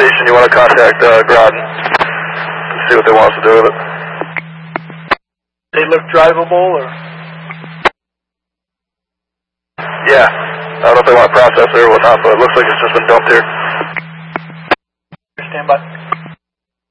station, you want to contact Groton and see what they want us to do with it. They look drivable, or? Yeah. I don't know if they want to process it or whatnot, but it looks like it's just been dumped here. Stand by.